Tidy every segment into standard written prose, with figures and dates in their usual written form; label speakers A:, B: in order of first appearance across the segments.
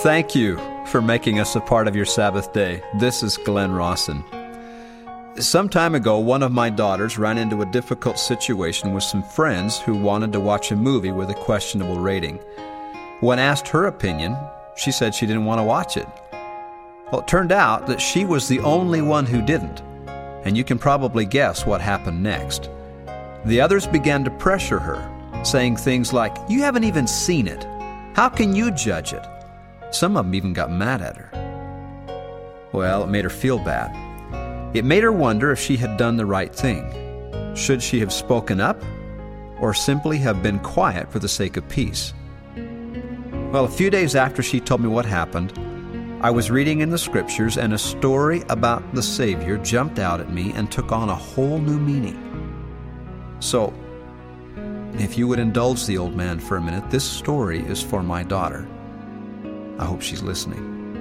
A: Thank you for making us a part of your Sabbath day. This is Glenn Rawson. Some time ago, one of my daughters ran into a difficult situation with some friends who wanted to watch a movie with a questionable rating. When asked her opinion, she said she didn't want to watch it. Well, it turned out that she was the only one who didn't, and you can probably guess what happened next. The others began to pressure her, saying things like, "You haven't even seen it. How can you judge it?" Some of them even got mad at her. Well, it made her feel bad. It made her wonder if she had done the right thing. Should she have spoken up, or simply have been quiet for the sake of peace? Well, a few days after she told me what happened, I was reading in the Scriptures, and a story about the Savior jumped out at me and took on a whole new meaning. So, if you would indulge the old man for a minute, this story is for my daughter. I hope she's listening.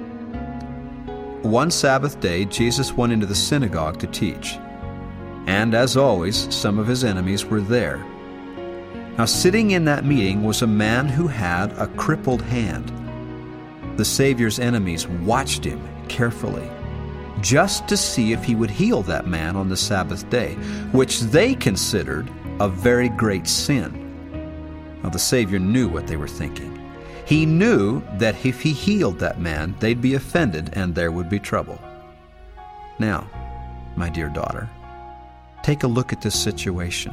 A: One Sabbath day, Jesus went into the synagogue to teach. And as always, some of his enemies were there. Now, sitting in that meeting was a man who had a crippled hand. The Savior's enemies watched him carefully, just to see if he would heal that man on the Sabbath day, which they considered a very great sin. Now, the Savior knew what they were thinking. He knew that if he healed that man, they'd be offended and there would be trouble. Now, my dear daughter, take a look at this situation.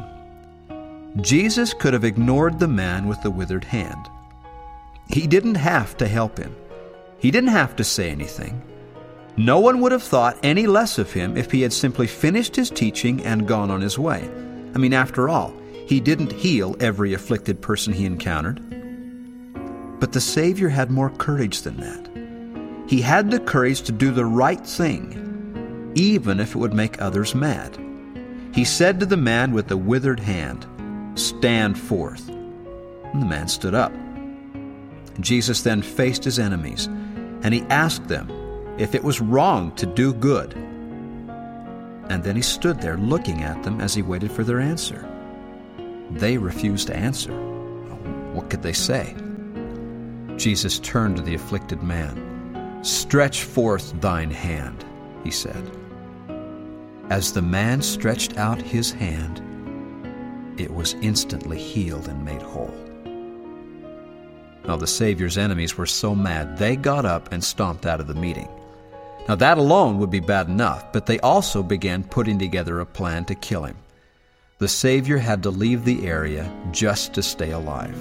A: Jesus could have ignored the man with the withered hand. He didn't have to help him. He didn't have to say anything. No one would have thought any less of him if he had simply finished his teaching and gone on his way. I mean, after all, he didn't heal every afflicted person he encountered. But the Savior had more courage than that. He had the courage to do the right thing, even if it would make others mad. He said to the man with the withered hand, "Stand forth." And the man stood up. Jesus then faced his enemies, and he asked them if it was wrong to do good. And then he stood there looking at them as he waited for their answer. They refused to answer. What could they say? Jesus turned to the afflicted man. "Stretch forth thine hand," he said. As the man stretched out his hand, it was instantly healed and made whole. Now, the Savior's enemies were so mad, they got up and stomped out of the meeting. Now, that alone would be bad enough, but they also began putting together a plan to kill him. The Savior had to leave the area just to stay alive.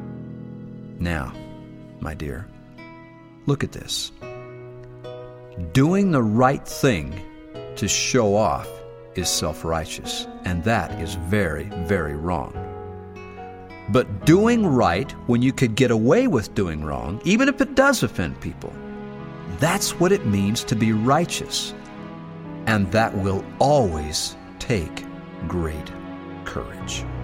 A: Now, my dear, look at this. Doing the right thing to show off is self-righteous, and that is very, very wrong. But doing right when you could get away with doing wrong, even if it does offend people, that's what it means to be righteous. And that will always take great courage.